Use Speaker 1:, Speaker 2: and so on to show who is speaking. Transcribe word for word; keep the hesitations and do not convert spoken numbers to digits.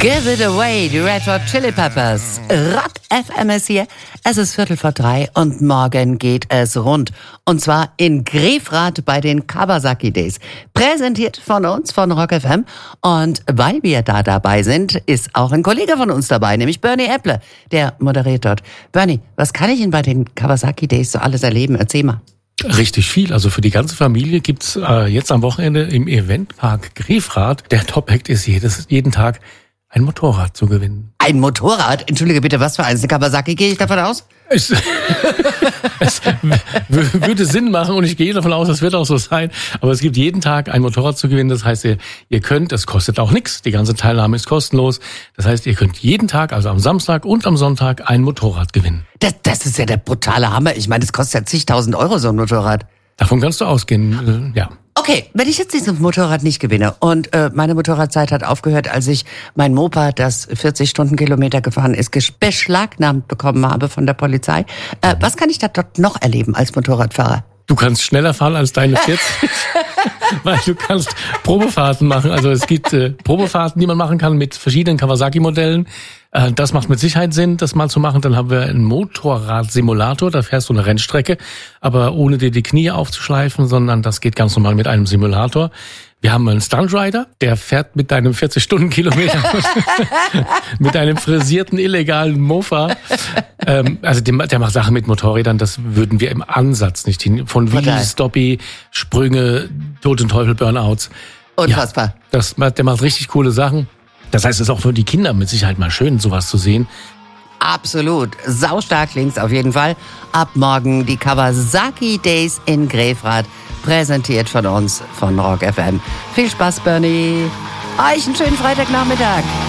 Speaker 1: Give it away, die Red Hot Chili Peppers. Rock F M ist hier. Es ist Viertel vor drei und morgen geht es rund. Und zwar in Grefrath bei den Kawasaki Days. Präsentiert von uns, von Rock F M. Und weil wir da dabei sind, ist auch ein Kollege von uns dabei, nämlich Bernie Epple. Der moderiert dort. Bernie, was kann ich denn bei den Kawasaki Days so alles erleben? Erzähl mal.
Speaker 2: Richtig viel. Also für die ganze Familie gibt's äh, jetzt am Wochenende im Eventpark Grefrath. Der Top-Act ist jedes, jeden Tag ein Motorrad zu gewinnen.
Speaker 1: Ein Motorrad? Entschuldige bitte, was für eins? Eine Kawasaki, gehe ich davon aus?
Speaker 2: Es, es w- würde Sinn machen und ich gehe davon aus, es wird auch so sein. Aber es gibt jeden Tag ein Motorrad zu gewinnen. Das heißt, ihr, ihr könnt, es kostet auch nichts. Die ganze Teilnahme ist kostenlos. Das heißt, ihr könnt jeden Tag, also am Samstag und am Sonntag, ein Motorrad gewinnen.
Speaker 1: Das, das ist ja der brutale Hammer. Ich meine, das kostet ja zigtausend Euro, so ein Motorrad.
Speaker 2: Davon kannst du ausgehen, äh, ja.
Speaker 1: Okay, wenn ich jetzt dieses Motorrad nicht gewinne und äh, meine Motorradzeit hat aufgehört, als ich mein Moped, das vierzig Stundenkilometer gefahren ist, ges- beschlagnahmt bekommen habe von der Polizei, äh, was kann ich da dort noch erleben als Motorradfahrer?
Speaker 2: Du kannst schneller fahren als deine vierzig, weil du kannst Probefahrten machen. Also es gibt äh, Probefahrten, die man machen kann mit verschiedenen Kawasaki-Modellen. Äh, das macht mit Sicherheit Sinn, das mal zu machen. Dann haben wir einen Motorrad-Simulator, da fährst du eine Rennstrecke, aber ohne dir die Knie aufzuschleifen, sondern das geht ganz normal mit einem Simulator. Wir haben einen Stuntrider, der fährt mit deinem vierzig Stundenkilometer mit einem frisierten, illegalen Mofa. Ähm, also der, der macht Sachen mit Motorrädern, das würden wir im Ansatz nicht hin. Von Wheelies, Stoppie, Sprünge, Tod und Teufel, Burnouts.
Speaker 1: Unfassbar.
Speaker 2: Ja, das, der macht richtig coole Sachen. Das heißt, es ist auch für die Kinder mit Sicherheit mal schön, sowas zu sehen.
Speaker 1: Absolut. Saustark klingt's auf jeden Fall. Ab morgen die Kawasaki Days in Grefrath. Präsentiert von uns, von Rock F M. Viel Spaß, Bernie. Euch einen schönen Freitagnachmittag.